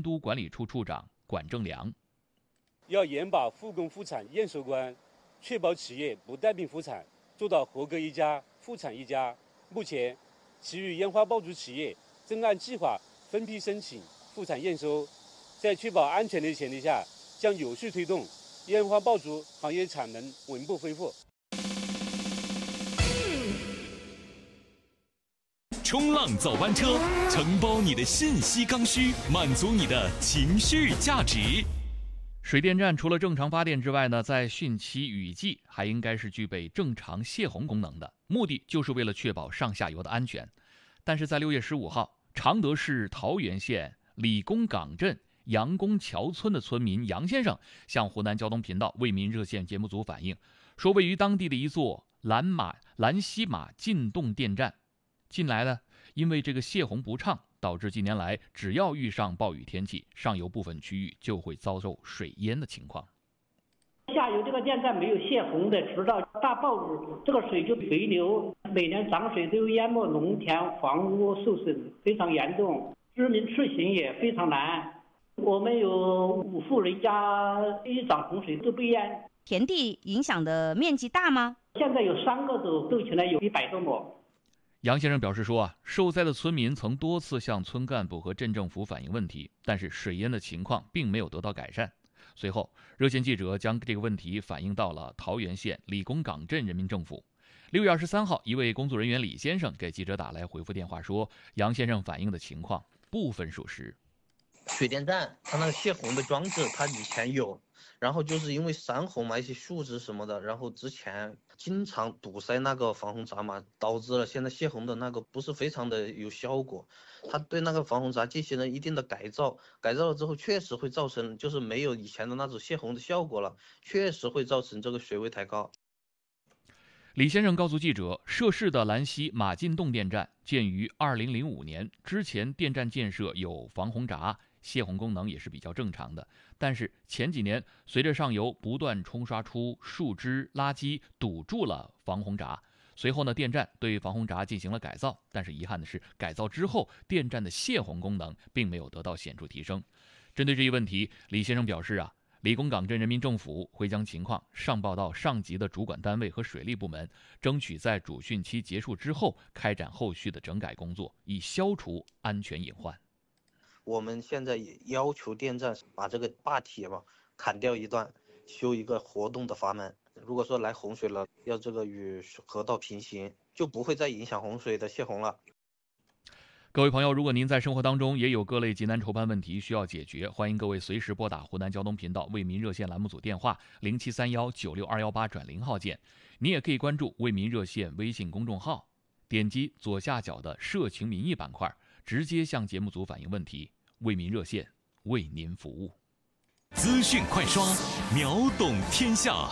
监督管理处处长管正良。 要严把复工复产验收关，确保企业不带病复产，做到合格一家、复产一家。目前，其余烟花爆竹企业正按计划分批申请复产验收，在确保安全的前提下，将有序推动烟花爆竹行业产能稳步恢复。 冲浪早班车，承包你的信息刚需，满足你的情绪价值。 水电站除了正常发电之外呢，在汛期雨季还应该是具备正常泄洪功能的，目的就是为了确保上下游的安全。但是在6月15号，常德市桃源县李公港镇杨公桥村的村民杨先生向湖南交通频道为民热线节目组反映，说位于当地的一座兰溪马进洞电站，近来呢，因为这个泄洪不畅，导致近年来只要遇上暴雨天气，上游部分区域就会遭受水淹的情况。 下游这个电站没有泄洪的，直到大暴雨，这个水就回流，每年涨水都淹没农田、房屋，受损非常严重，居民出行也非常难。我们有5户人家，一涨洪水都被淹。 田地影响的面积大吗？ 现在有3个斗起来有100多亩。 杨先生表示说受灾的村民曾多次向村干部和镇政府反映问题，但是水淹的情况并没有得到改善。随后，热线记者将这个问题反映到了桃源县李公港镇人民政府。6月23号，一位工作人员李先生给记者打来回复电话说，杨先生反映的情况部分属实。 水电站它那个泄洪的装置它以前有，然后就是因为山洪嘛，一些树枝什么的，然后之前经常堵塞那个防洪闸嘛，导致了现在泄洪的那个不是非常的有效果。它对那个防洪闸进行了一定的改造了之后，确实会造成就是没有以前的那种泄洪的效果了，确实会造成这个水位抬高。 李先生告诉记者，涉事的兰溪马进洞电站建于2005年，之前电站建设有防洪闸，泄洪功能也是比较正常的。但是前几年随着上游不断冲刷出树枝、垃圾，堵住了防洪闸。随后呢，电站对防洪闸进行了改造，但是遗憾的是，改造之后电站的泄洪功能并没有得到显著提升。针对这一问题，李先生表示李公港镇人民政府会将情况上报到上级的主管单位和水利部门，争取在主汛期结束之后开展后续的整改工作，以消除安全隐患。 我们现在也要求电站把这个坝体砍掉一段，修一个活动的阀门。如果说来洪水了，要这个与河道平行，就不会再影响洪水的泄洪了。 各位朋友，如果您在生活当中也有各类急难愁盼问题需要解决，欢迎各位随时拨打湖南交通频道为民热线栏目组电话0731962218+0号键。你也可以关注为民热线微信公众号，点击左下角的社情民意板块，直接向节目组反映问题。为民热线为您服务。 资讯快刷，秒懂天下。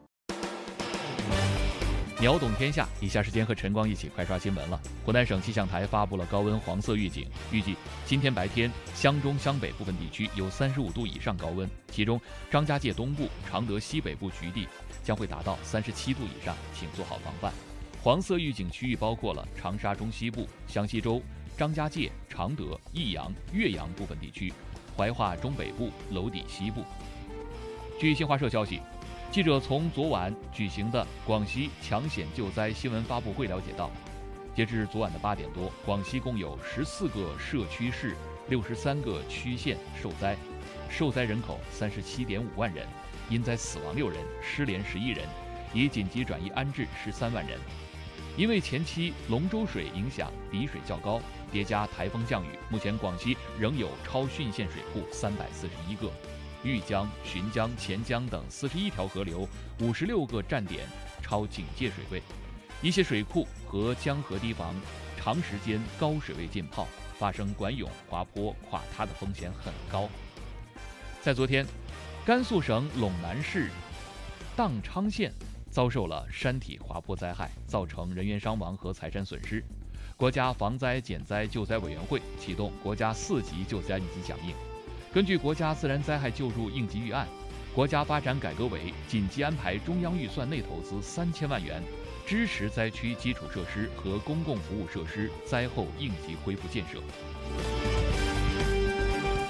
秒懂天下，以下时间和晨光一起快刷新闻了。湖南省气象台发布了高温黄色预警，预计今天白天湘中湘北部分地区有35度以上高温，其中张家界东部、常德西北部局地将会达到37度以上，请做好防范。黄色预警区域包括了长沙中西部、湘西州、张家界、常德、益阳、岳阳部分地区，怀化中北部、娄底西部。据新华社消息，记者从昨晚举行的广西抢险救灾新闻发布会了解到，截至昨晚的8点多，广西共有14个社区市、63个区县受灾，受灾人口37.5万人，因灾死亡6人，失联11人，已紧急转移安置13万人。因为前期龙舟水影响底水较高，叠加台风降雨，目前广西仍有超汛限水库341个。豫江、浔江、钱江等41条河流56个站点超警戒水位，一些水库和江河堤防长时间高水位浸泡，发生管涌、滑坡、垮塌的风险很高。在昨天，甘肃省陇南市当昌县遭受了山体滑坡灾害，造成人员伤亡和财产损失。国家防灾减灾救灾委员会启动国家4级救灾应急响应。根据国家自然灾害救助应急预案，国家发展改革委紧急安排中央预算内投资3000万元，支持灾区基础设施和公共服务设施灾后应急恢复建设。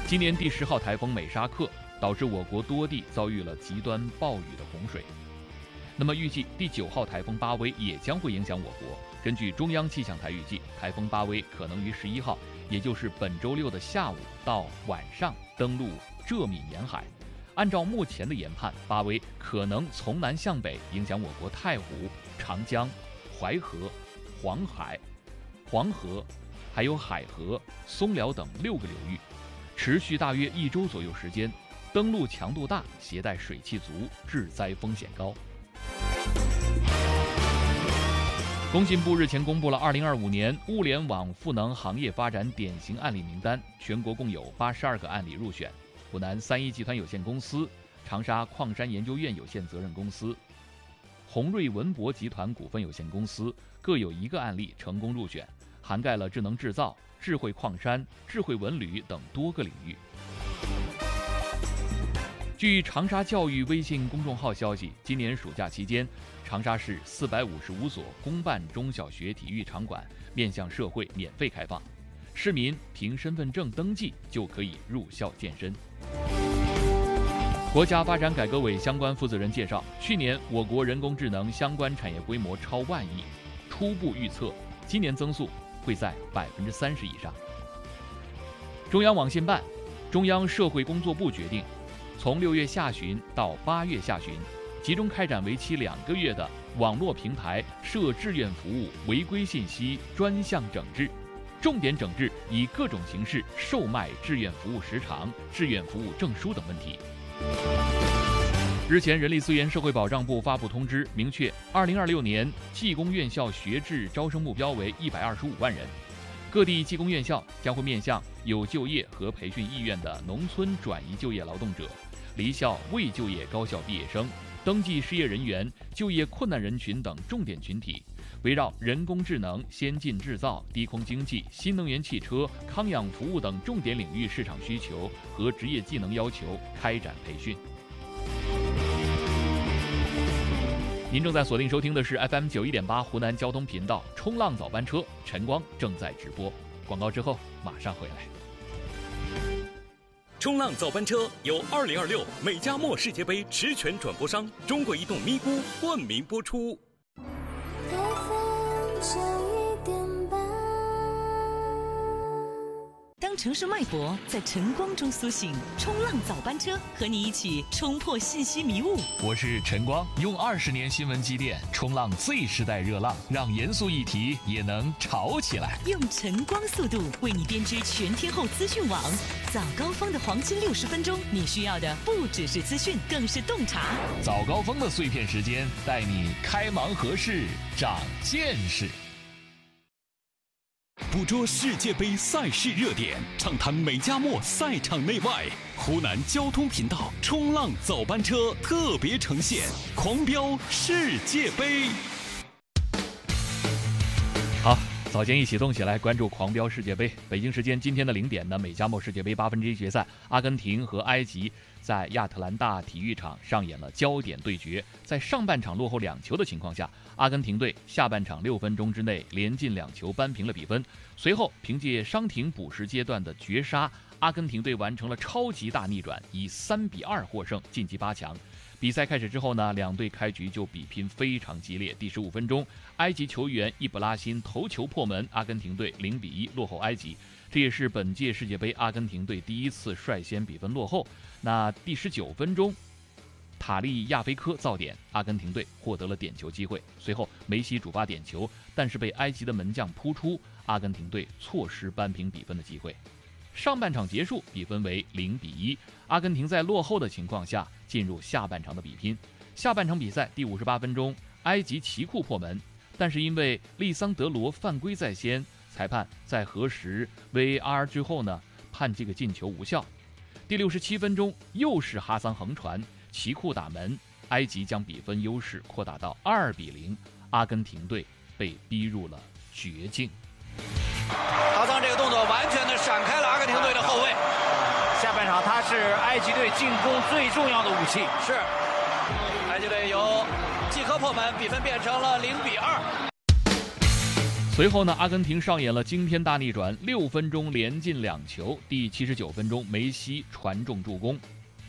今年第10号台风美沙克导致我国多地遭遇了极端暴雨的洪水。那么预计第9号台风巴威也将会影响我国。根据中央气象台预计，台风巴威可能于11号，也就是本周六的下午到晚上登陆浙闽沿海。按照目前的研判，巴威可能从南向北影响我国太湖、长江、淮河、黄河，还有海河、松辽等6个流域，持续大约1周左右时间，登陆强度大，携带水汽足，致灾风险高。工信部日前公布了2025年物联网赋能行业发展典型案例名单，全国共有82个案例入选。湖南3一集团有限公司、长沙矿山研究院有限责任公司、宏瑞文博集团股份有限公司各有1个案例成功入选，涵盖了智能制造、智慧矿山、智慧文旅等多个领域。据长沙教育微信公众号消息，今年暑假期间，长沙市455所公办中小学体育场馆面向社会免费开放，市民凭身份证登记就可以入校健身。国家发展改革委相关负责人介绍，去年我国人工智能相关产业规模超1万亿，初步预测今年增速会在30%以上。中央网信办、中央社会工作部决定，从6月下旬到8月下旬，集中开展为期2个月的网络平台涉志愿服务违规信息专项整治，重点整治以各种形式售卖志愿服务时长、志愿服务证书等问题。日前，人力资源社会保障部发布通知，明确2026年技工院校学制招生目标为125万人。各地技工院校将会面向有就业和培训意愿的农村转移就业劳动者、离校未就业高校毕业生、登记失业人员、就业困难人群等重点群体，围绕人工智能、先进制造、低空经济、新能源汽车、康养服务等重点领域市场需求和职业技能要求开展培训。您正在锁定收听的是 FM 91.8湖南交通频道冲浪早班车，晨光正在直播。广告之后马上回来。 冲浪早班车由2026美加墨世界杯实权转播商中国移动咪咕冠名播出。 当城市脉搏在晨光中苏醒，冲浪早班车和你一起冲破信息迷雾。 我是晨光，用20年新闻积淀，冲浪 Z 时代热浪，让严肃议题也能潮起来。 用晨光速度为你编织全天候资讯网，早高峰的黄金60分钟，你需要的不只是资讯，更是洞察。 早高峰的碎片时间，带你开盲盒式，长见识。捕捉世界杯赛事热点，畅谈美加墨赛场内外。湖南交通频道冲浪早班车特别呈现狂飙世界杯。 好，早间一起动起来，关注狂飙世界杯。北京时间今天的0点呢，美加墨世界杯1/8决赛，阿根廷和埃及在亚特兰大体育场上演了焦点对决。在上半场落后2球的情况下，阿根廷队下半场6分钟之内连进2球扳平了比分。随后凭借伤停补时阶段的绝杀，阿根廷队完成了超级大逆转，以3-2获胜晋级8强。比赛开始之后呢，两队开局就比拼非常激烈。第15分钟，埃及球员伊布拉辛头球破门，阿根廷队0-1落后埃及。这也是本届世界杯阿根廷队第一次率先比分落后。那第19分钟，塔利亚菲科造点，阿根廷队获得了点球机会。随后梅西主罚点球，但是被埃及的门将扑出，阿根廷队错失扳平比分的机会。上半场结束，比分为0-1，阿根廷在落后的情况下进入下半场的比拼。下半场比赛第58分钟，埃及奇库破门，但是因为利桑德罗犯规在先，裁判在核实 VAR 之后呢，判这个进球无效。第67分钟，又是哈桑横传，奇库打门，埃及将比分优势扩大到2-0，阿根廷队被逼入了绝境。 哈桑这个动作完全的闪开了阿根廷队的后卫。 下半场他是埃及队进攻最重要的武器。 是，埃及队由季科破门，比分变成了0-2。 随后呢，阿根廷上演了惊天大逆转，6分钟连进2球。第79分钟，梅西传中助攻，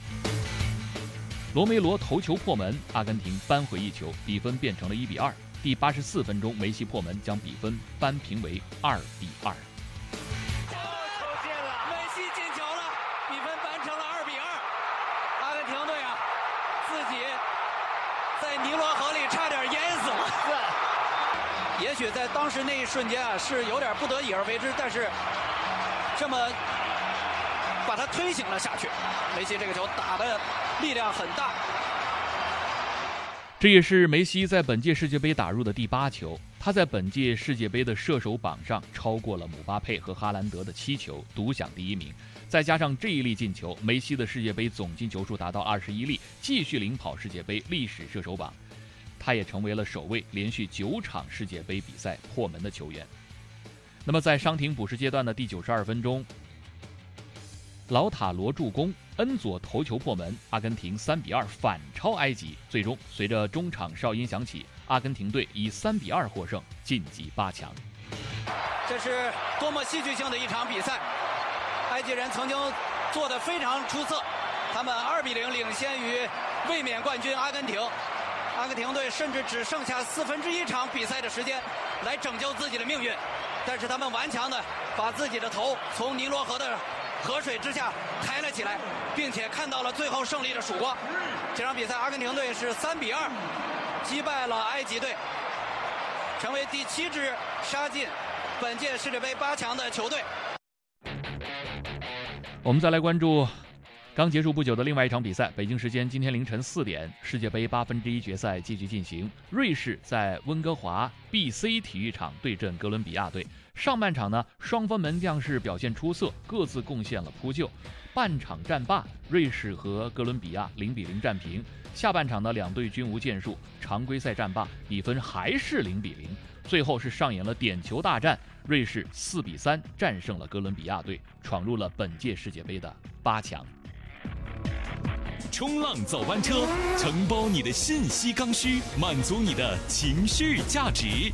罗梅罗头球破门，阿根廷扳回1球，比分变成了1-2。第84分钟，梅西破门将比分扳平为2-2。 尼罗河里差点淹死了。也许在当时那一瞬间啊，是有点不得已而为之，但是这么把他推醒了下去。梅西这个球打的力量很大。 这也是梅西在本届世界杯打入的第8球。他在本届世界杯的射手榜上超过了姆巴佩和哈兰德的7球，独享第1名。再加上这一粒进球，梅西的世界杯总进球数达到21粒，继续领跑世界杯历史射手榜。他也成为了首位连续9场世界杯比赛破门的球员。那么在伤停补时阶段的第92分钟，劳塔罗助攻，恩佐头球破门，阿根廷3-2反超埃及。最终随着中场哨音响起，阿根廷队以3-2获胜，晋级8强。 这是多么戏剧性的一场比赛！埃及人曾经做得非常出色，他们2-0领先于卫冕冠军阿根廷。阿根廷队甚至只剩下1/4场比赛的时间来拯救自己的命运，但是他们顽强地把自己的头从尼罗河的河水之下抬了起来，并且看到了最后胜利的曙光。这场比赛阿根廷队是3-2击败了埃及队，成为第7支杀进本届世界杯8强的球队。 我们再来关注刚结束不久的另外一场比赛，北京时间今天凌晨4点，世界杯1/8决赛继续进行。瑞士在温哥华 BC 体育场对阵哥伦比亚队。上半场呢，双方门将是表现出色，各自贡献了扑救。半场战罢，瑞士和哥伦比亚0-0战平。下半场呢，两队均无建树，常规赛战罢，比分还是0-0。最后是上演了点球大战，瑞士4-3战胜了哥伦比亚队，闯入了本届世界杯的8强。 冲浪早班车，承包你的信息刚需，满足你的情绪价值。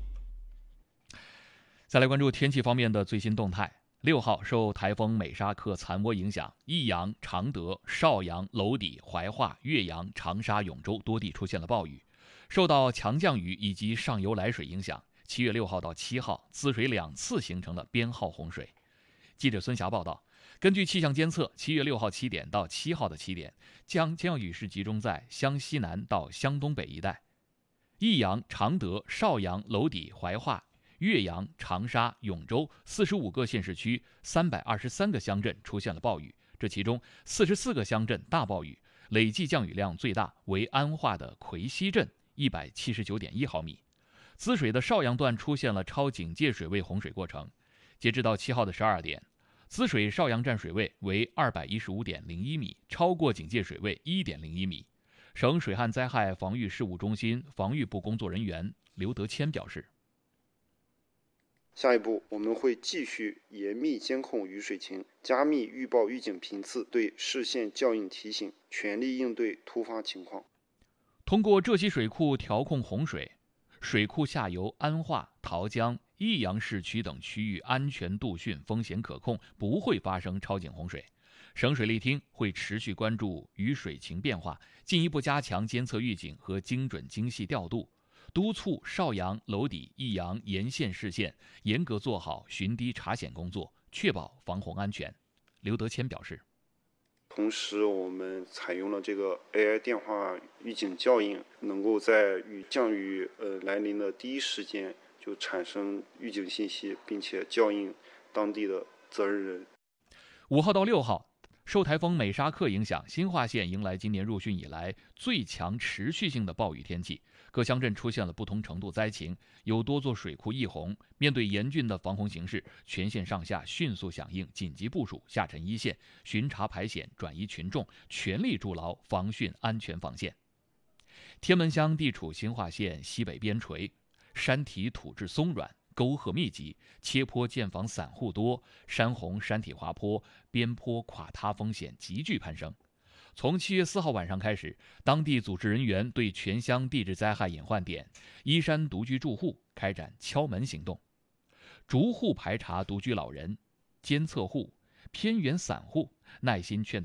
再来关注天气方面的最新动态。6号受台风美沙克残涡影响，益阳、常德、邵阳、娄底、怀化、岳阳、长沙、永州多地出现了暴雨。受到强降雨以及上游来水影响，7月6号到7号滋水2次形成了编号洪水。记者孙霞报道，根据气象监测，7月6号7点到7号的7点，降雨是集中在湘西南到湘东北一带。益阳、常德、邵阳、娄底、怀化、岳阳、长沙、永州45个县市区323个乡镇出现了暴雨，这其中44个乡镇大暴雨，累计降雨量最大为安化的魁西镇179.1毫米。滋水的邵阳段出现了超警戒水位洪水过程。截至到7号的12点，滋水邵阳站水位为215.01米，超过警戒水位1.01米。省水旱灾害防御事务中心防御部工作人员刘德谦表示， 下一步我们会继续严密监控雨水情，加密预报预警频次，对市县校应提醒，全力应对突发情况。 通过浙西水库调控洪水，水库下游安化、桃江、益阳市区等区域安全度汛风险可控，不会发生超警洪水。省水利厅会持续关注雨水情变化，进一步加强监测预警和精准精细调度，督促邵阳、娄底、益阳沿线市县严格做好巡堤查险工作，确保防洪安全。刘德谦表示， 同时我们采用了这个 AI 电话预警校应，能够在降雨来临的第一时间就产生预警信息，并且校应当地的责任人。 5号到6号，受台风美沙克影响，新化县迎来今年入汛以来最强持续性的暴雨天气，各乡镇出现了不同程度灾情，有多座水库溢洪。面对严峻的防洪形势，全县上下迅速响应紧急部署，下沉一线，巡查排险，转移群众，全力筑牢防汛安全防线。天门乡地处新化县西北边陲，山体土质松软，沟壑密集，切坡建房散户多，山洪、山体滑坡、边坡垮塌风险急剧攀升。从7月4号晚上开始，当地组织人员对全乡地质灾害隐患点、依山独居住户开展敲门行动。 逐户排查独居老人，监测户、偏远散户，耐心劝